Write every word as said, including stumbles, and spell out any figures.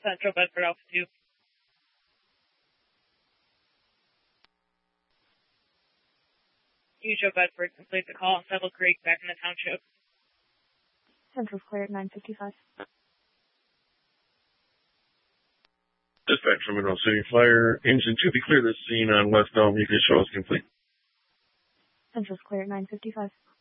Central Bedford Alpha two. Usual Bedford, complete the call. Settle Creek, back in the township. Central's clear at nine fifty-five. Dispatch from Mineral City Fire. Engine to be clear this scene on West Elm. You can show us complete. Central's clear at nine fifty-five.